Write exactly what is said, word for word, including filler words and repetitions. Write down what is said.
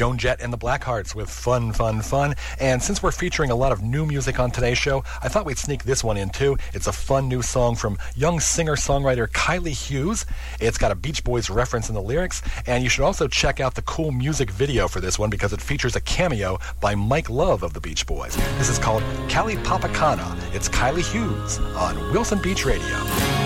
Joan Jett and the Blackhearts with Fun, Fun, Fun. And since we're featuring a lot of new music on today's show, I thought we'd sneak this one in too. It's a fun new song from young singer-songwriter Kylie Hughes. It's got a Beach Boys reference in the lyrics, and you should also check out the cool music video for this one because it features a cameo by Mike Love of the Beach Boys. This is called Cali Papacana. It's Kylie Hughes on Wilson Beach Radio.